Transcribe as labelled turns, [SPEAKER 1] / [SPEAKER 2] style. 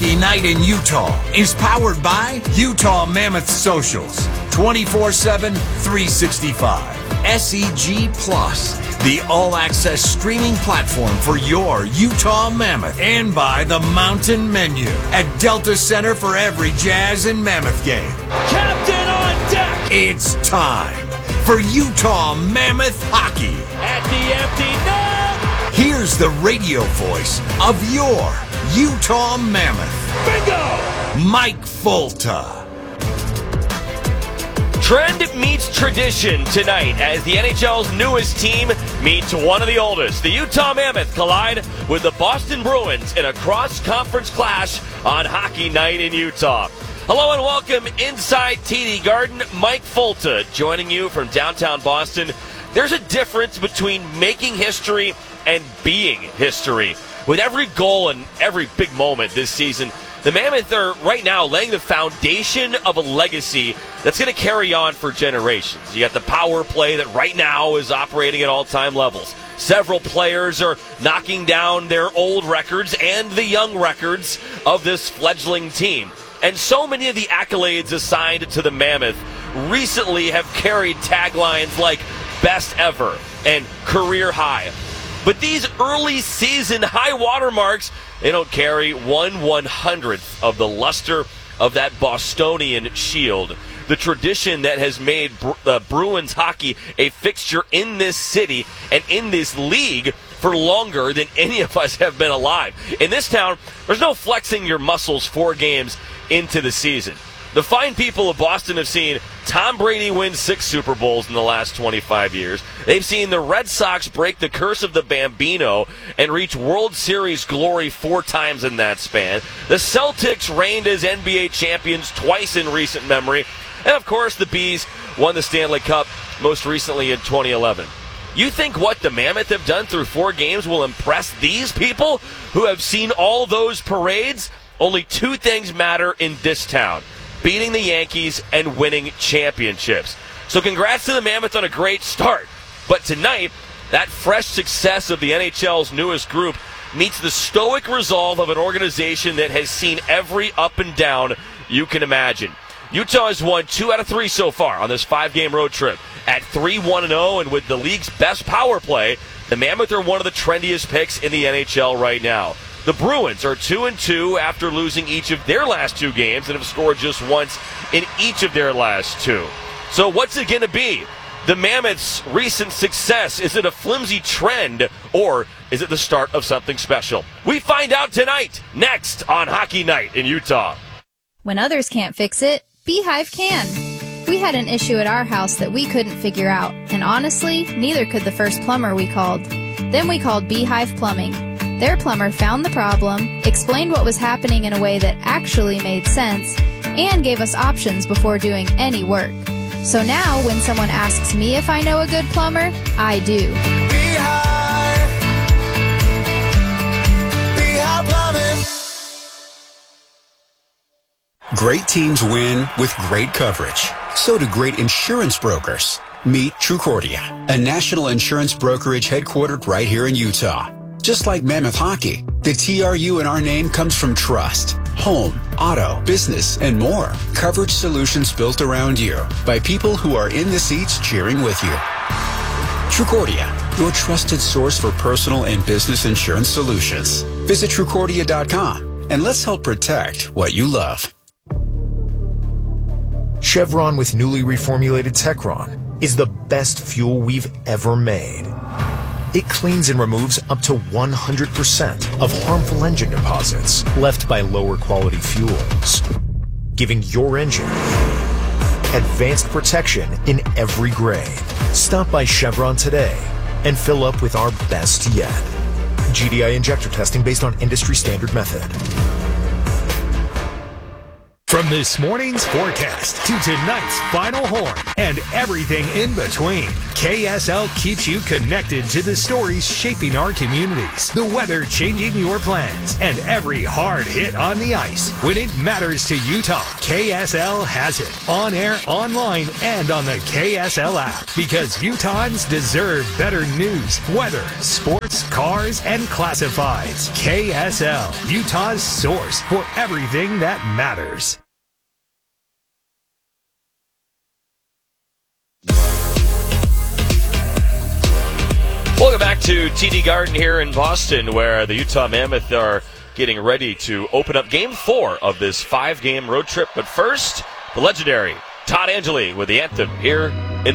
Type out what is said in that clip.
[SPEAKER 1] Hockey Night in Utah is powered by Utah Mammoth Socials. 24/7, 365. SEG Plus, the all-access streaming platform for your Utah Mammoth. And by the Mountain Menu at Delta Center for every Jazz and Mammoth game.
[SPEAKER 2] Captain on deck!
[SPEAKER 1] It's time for Utah Mammoth Hockey.
[SPEAKER 2] At the empty net!
[SPEAKER 1] Here's the radio voice of your Utah Mammoth.
[SPEAKER 2] Bingo!
[SPEAKER 1] Mike Fulta.
[SPEAKER 2] Trend meets tradition tonight as the NHL's newest team meets one of the oldest. The Utah Mammoth collide with the Boston Bruins in a cross-conference clash on Hockey Night in Utah. Hello and welcome inside TD Garden. Mike Fulta joining you from downtown Boston. There's a difference between making history and being history. With every goal and every big moment this season, the Mammoth are right now laying the foundation of a legacy that's going to carry on for generations. You got the power play that right now is operating at all-time levels. Several players are knocking down their old records and the young records of this fledgling team. And so many of the accolades assigned to the Mammoth recently have carried taglines like best ever and career high. But these early season high water marks, they don't carry 1/100th of the luster of that Bostonian shield. The tradition that has made Bruins hockey a fixture in this city and in this league for longer than any of us have been alive. In this town, there's no flexing your muscles 4 games into the season. The fine people of Boston have seen Tom Brady win 6 Super Bowls in the last 25 years. They've seen the Red Sox break the curse of the Bambino and reach World Series glory 4 times in that span. The Celtics reigned as NBA champions twice in recent memory. And, of course, the Bees won the Stanley Cup most recently in 2011. You think what the Mammoth have done through 4 games will impress these people who have seen all those parades? Only 2 things matter in this town: beating the Yankees and winning championships. So congrats to the Mammoth on a great start. But tonight, that fresh success of the NHL's newest group meets the stoic resolve of an organization that has seen every up and down you can imagine. Utah has won 2 out of 3 so far on this 5-game road trip. At 3-1-0 and with the league's best power play, the Mammoth are one of the trendiest picks in the NHL right now. The Bruins are 2-2 after losing each of their last 2 games and have scored just once in each of their last 2. So what's it going to be? The Mammoths' recent success, is it a flimsy trend or is it the start of something special? We find out tonight, next on Hockey Night in Utah.
[SPEAKER 3] When others can't fix it, Beehive can. We had an issue at our house that we couldn't figure out, and honestly, neither could the first plumber we called. Then we called Beehive Plumbing. Their plumber found the problem, explained what was happening in a way that actually made sense, and gave us options before doing any work. So now, when someone asks me if I know a good plumber, I do.
[SPEAKER 4] Beehive Plumbing. Great teams win with great coverage. So do great insurance brokers. Meet Trucordia, a national insurance brokerage headquartered right here in Utah. Just like Mammoth Hockey, the TRU in our name comes from trust, home, auto, business, and more. Coverage solutions built around you by people who are in the seats cheering with you. Trucordia, your trusted source for personal and business insurance solutions. Visit Trucordia.com and let's help protect what you love.
[SPEAKER 5] Chevron with newly reformulated Techron is the best fuel we've ever made. It cleans and removes up to 100% of harmful engine deposits left by lower quality fuels, giving your engine advanced protection in every grade. Stop by Chevron today and fill up with our best yet. GDI injector testing based on industry standard method. From this morning's forecast to tonight's final horn and everything in between, KSL keeps you connected to the stories shaping our communities, the weather changing your plans, and every hard hit on the ice. When it matters to Utah, KSL has it. On air, online, and on the KSL app. Because Utahns deserve better news, weather, sports, cars, and classifieds. KSL, Utah's source for everything that matters.
[SPEAKER 2] Welcome back to TD Garden here in Boston, where the Utah Mammoth are getting ready to open up Game 4 of this 5-game road trip. But first, the legendary Todd Angeli with the anthem here